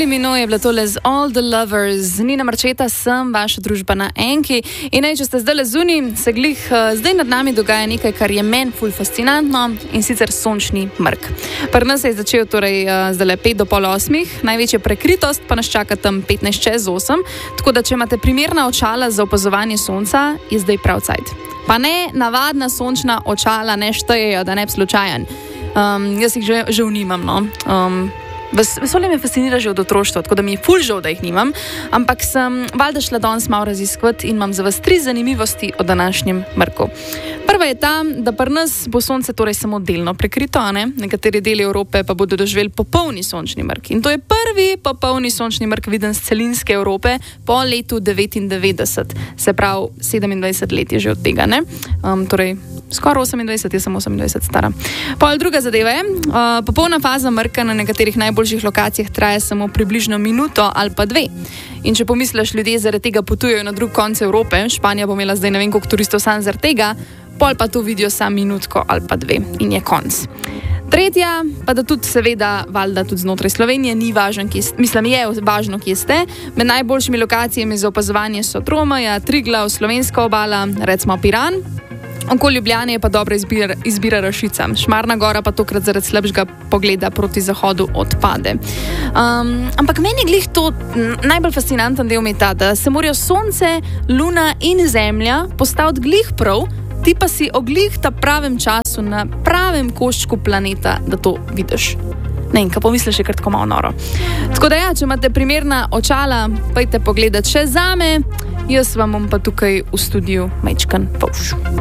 Kylie Minogue je bila tole z All the Lovers. Nina Marčeta sem, vaša družba na Enki. In če ste zdaj zunaj, se glih zdaj nad nami dogaja nekaj, kar je meni ful fascinantno, in sicer sončni mrk. Pri nas se je začel torej zdaj 5 do pol 8, največja prekritost pa nas čaka tam 15 čez 8, tako da če imate primerna očala za opazovanje sonca, je zdaj prav cajt. Pa ne, navadna sončna očala ne štejejo, da ne bi slučajen. Jaz jih že nimam, no. Vesolje me fascinira že od otroštva, tako da mi je ful žal, da jih nimam, ampak sem valjda šla danes malo raziskovati in imam za vas 3 zanimivosti o današnjem mrku. Prva je ta, da pri nas bo sonce torej samo delno prekrito, ne? Nekateri deli Evrope pa bodo doživeli popolni sončni mrk. In to je prvi popolni sončni mrk viden z celinske Evrope po letu 99, se pravi 27 let je že od tega, ne? Torej skoraj 28, jaz sem 28 stara. Pol druga zadeva je, popolna faza mrka na nekaterih najboljših lokacijah traja samo približno minuto ali pa 2. In če pomisliš, ljudje zaradi tega potujejo na drug konec Evrope, Španija bo imela zdaj ne vem koliko turistov sam zaradi tega, pol pa to vidijo sam minutko ali pa 2 in je konc. Tretja, pa da tudi seveda valjda tudi znotraj Slovenije ni važno, je važno, kje ste. Med najboljšimi lokacijami za opazovanje so Tromeja, Triglav, slovenska obala, recimo Piran. Okoli Ljubljane je pa dobra izbira Rašica. Šmarna gora pa tokrat zaradi slabšega pogleda proti zahodu odpade. Ampak meni je glih to najbolj fascinanten del je ta, da se morajo sonce, luna in zemlja postaviti glih prav, ti pa si oglih ta pravem času na pravem koščku planeta, da to vidiš. Ne, in kaj pomisliš, je kar tako malo noro. Tako da ja, če imate primerna očala, pojďte pogledat še zame, jaz vam bom pa tukaj v studiu majčkan povš.